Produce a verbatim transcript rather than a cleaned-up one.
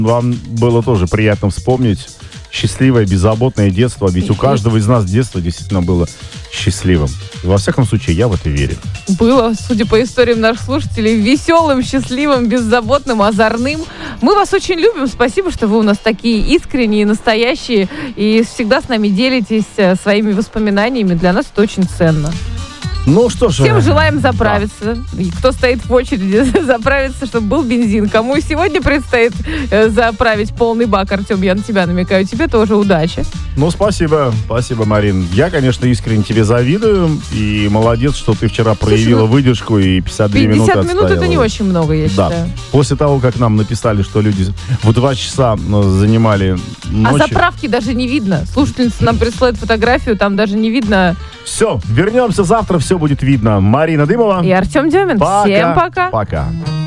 Вам было тоже приятно вспомнить счастливое, беззаботное детство. Ведь у каждого из нас детство действительно было счастливым. Во всяком случае, я в это верю. Было, судя по историям наших слушателей, веселым, счастливым, беззаботным, озорным. Мы вас очень любим. Спасибо, что вы у нас такие искренние, настоящие. И всегда с нами делитесь своими воспоминаниями. Для нас это очень ценно. Ну что ж. Всем желаем заправиться. Да. И кто стоит в очереди заправиться, чтобы был бензин. Кому сегодня предстоит э, заправить полный бак, Артем, я на тебя намекаю. Тебе тоже удачи. Ну, спасибо. Спасибо, Марин. Я, конечно, искренне тебе завидую. И молодец, что ты вчера проявила Слушай, выдержку и пятьдесят две минуты пятьдесят минут это не очень много, я да. считаю. После того, как нам написали, что люди в два часа занимали ночи. А заправки даже не видно. Слушательница нам присылает фотографию, там даже не видно. Все, вернемся завтра, все будет видно. Марина Дымова И Артем Демин. Пока. Всем пока. Пока.